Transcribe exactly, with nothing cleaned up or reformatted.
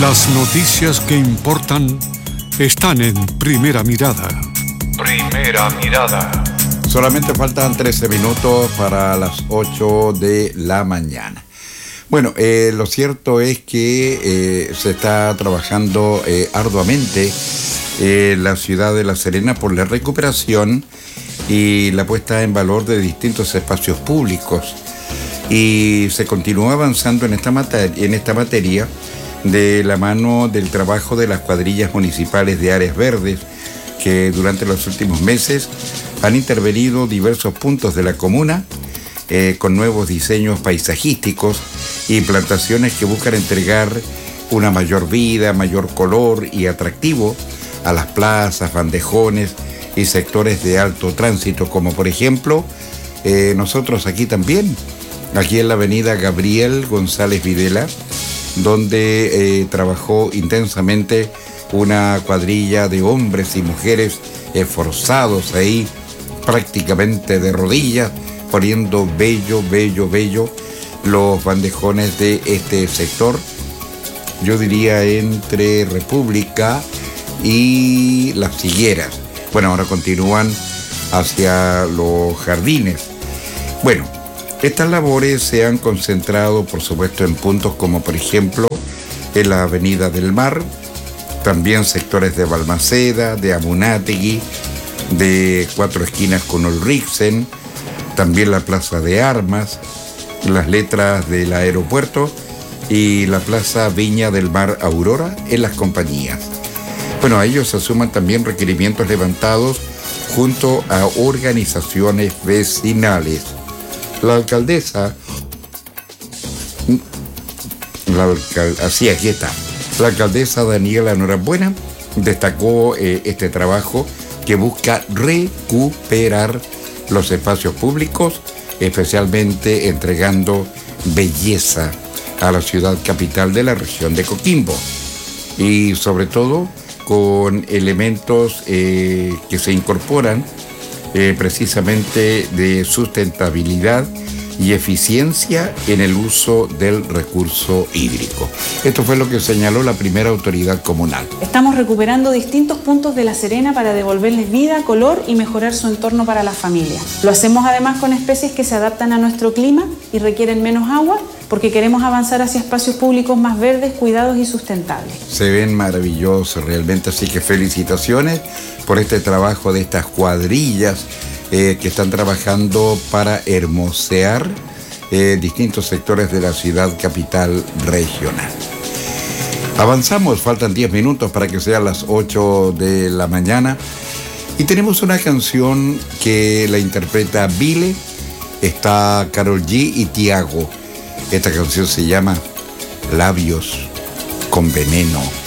Las noticias que importan están en Primera Mirada. Primera Mirada. Solamente faltan trece minutos para las ocho de la mañana. Bueno, eh, lo cierto es que eh, se está trabajando eh, arduamente en eh, la ciudad de La Serena por la recuperación y la puesta en valor de distintos espacios públicos. Y se continúa avanzando en esta materia, en esta materia de la mano del trabajo de las cuadrillas municipales de áreas verdes, que durante los últimos meses han intervenido diversos puntos de la comuna eh, con nuevos diseños paisajísticos y plantaciones que buscan entregar una mayor vida, mayor color y atractivo a las plazas, bandejones y sectores de alto tránsito, como por ejemplo eh, nosotros aquí también, aquí en la avenida Gabriel González Videla, donde eh, trabajó intensamente una cuadrilla de hombres y mujeres esforzados ahí, prácticamente de rodillas, poniendo bello, bello, bello los bandejones de este sector, yo diría entre República y Las Higueras. Bueno, ahora continúan hacia los jardines. Bueno, estas labores se han concentrado, por supuesto, en puntos como, por ejemplo, en la Avenida del Mar, también sectores de Balmaceda, de Amunátegui, de Cuatro Esquinas con Ulriksen, también la Plaza de Armas, las letras del aeropuerto y la Plaza Viña del Mar Aurora en las compañías. Bueno, a ellos se suman también requerimientos levantados junto a organizaciones vecinales. La alcaldesa, la alcal, así aquí está, la alcaldesa Daniela Norambuena destacó eh, este trabajo que busca recuperar los espacios públicos, especialmente entregando belleza a la ciudad capital de la región de Coquimbo y sobre todo con elementos eh, que se incorporan Eh, precisamente de sustentabilidad y eficiencia en el uso del recurso hídrico. Esto fue lo que señaló la primera autoridad comunal. Estamos recuperando distintos puntos de La Serena para devolverles vida, color y mejorar su entorno para las familias. Lo hacemos además con especies que se adaptan a nuestro clima y requieren menos agua, porque queremos avanzar hacia espacios públicos más verdes, cuidados y sustentables. Se ven maravillosos realmente, así que felicitaciones por este trabajo de estas cuadrillas eh, que están trabajando para hermosear eh, distintos sectores de la ciudad capital regional. Avanzamos, faltan diez minutos para que sean las ocho de la mañana y tenemos una canción que la interpreta Vile, está Karol G y Tiago. Esta canción se llama Labios con Veneno.